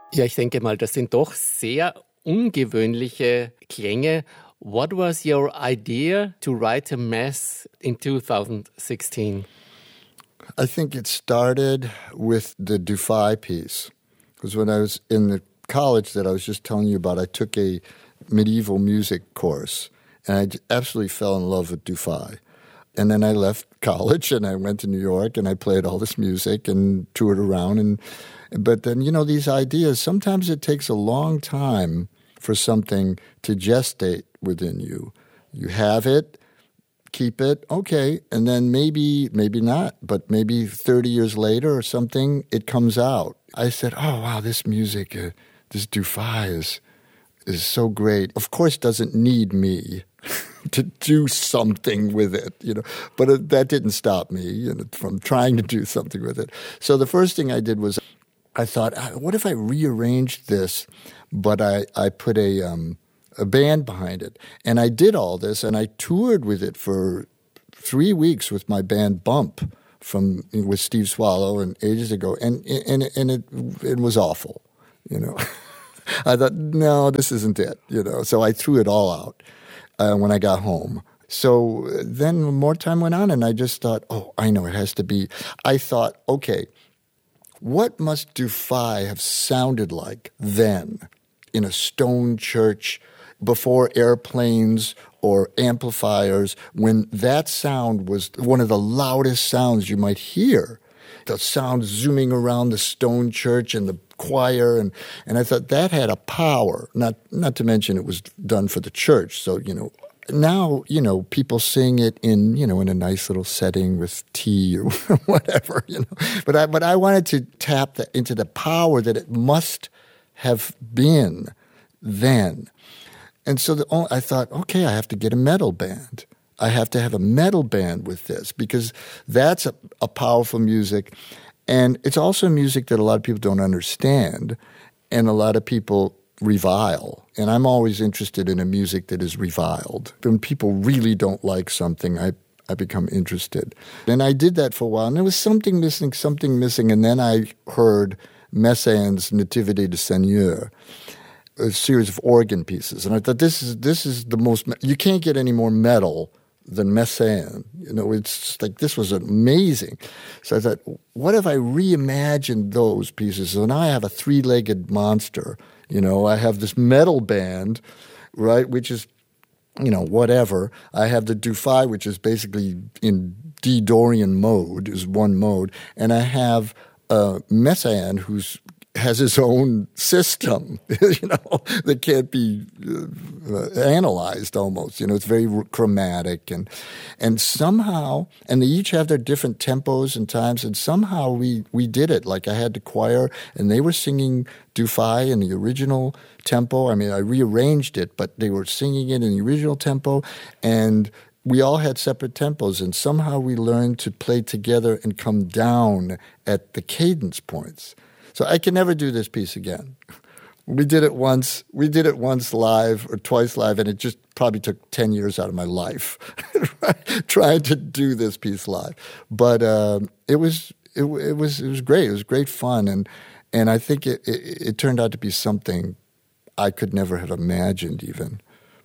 Ja, ich denke mal, das sind doch sehr ungewöhnliche Klänge. What was your idea to write a mass in 2016? I think it started with the Dufay piece. Because when I was in the college that I was just telling you about, I took a medieval music course, and I absolutely fell in love with Dufay. And then I left college, and I went to New York, and I played all this music and toured around. But then, these ideas, sometimes it takes a long time for something to gestate within you. You have it, keep it, okay, and then maybe not, but maybe 30 years later or something, it comes out. I said, oh, wow, this music, this Dufay is so great. Of course, doesn't need me to do something with it, but that didn't stop me from trying to do something with it. So the first thing I did was I thought, what if I rearranged this, but I put a band behind it. And I did all this, and I toured with it for 3 weeks with my band Bump with Steve Swallow and ages ago, and it was awful, I thought, no, this isn't it, So I threw it all out when I got home. So then more time went on, and I just thought, oh, I know, it has to be. I thought, okay, what must Dufay have sounded like then in a stone church before airplanes or amplifiers, when that sound was one of the loudest sounds you might hear? The sound zooming around the stone church and the choir, and I thought that had a power, not to mention it was done for the church. So, now, people sing it in a nice little setting with tea or whatever, But I wanted to tap into the power that it must have been then. And so I thought, okay, I have to get a metal band. I have to have a metal band with this, because that's a powerful music. And it's also music that a lot of people don't understand, and a lot of people revile. And I'm always interested in a music that is reviled. When people really don't like something, I become interested. And I did that for a while, and there was something missing. And then I heard Messin's Nativité du Seigneur, a series of organ pieces. And I thought, this is the most, you can't get any more metal than Messin. It's just like, this was amazing. So I thought, what if I reimagined those pieces? So now I have a three-legged monster. I have this metal band, right, which is, whatever. I have the Dufay, which is basically in D Dorian mode, is one mode. And I have Messin, who's has his own system, that can't be analyzed almost. It's very chromatic and somehow, and they each have their different tempos and times, and somehow we did it. Like I had the choir, and they were singing Dufay in the original tempo. I mean, I rearranged it, but they were singing it in the original tempo, and we all had separate tempos, and somehow we learned to play together and come down at the cadence points. So I can never do this piece again. We did it once live or twice live, and it just probably took 10 years out of my life trying to do this piece live. But it was great. It was great fun, and I think it turned out to be something I could never have imagined even.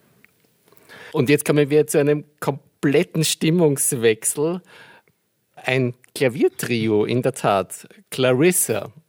Und jetzt kommen wir zu einem kompletten Stimmungswechsel. Ein Klaviertrio, in der Tat, Clarissa.